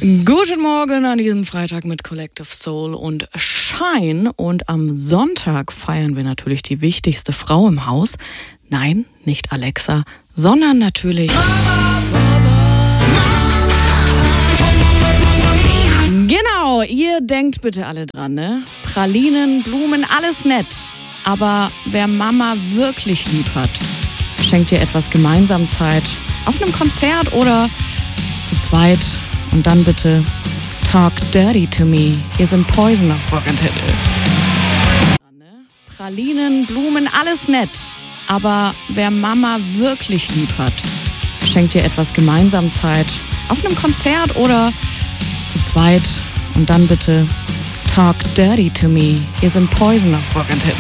Guten Morgen an diesem Freitag mit Collective Soul und Shine. Und am Sonntag feiern wir natürlich die wichtigste Frau im Haus. Nein, nicht Alexa, sondern natürlich Genau, ihr denkt bitte alle dran, ne? Pralinen, Blumen, alles nett. Aber wer Mama wirklich lieb hat, schenkt ihr etwas gemeinsam Zeit auf einem Konzert oder zu zweit. Und dann bitte Talk Dirty to Me. Ihr seid Poison auf Rock'n'Table. Pralinen, Blumen, alles nett. Aber wer Mama wirklich lieb hat, schenkt ihr etwas gemeinsam Zeit auf einem Konzert oder zu zweit. Und dann bitte Talk Dirty to Me. Ihr seid Poison auf Rock'n'Table.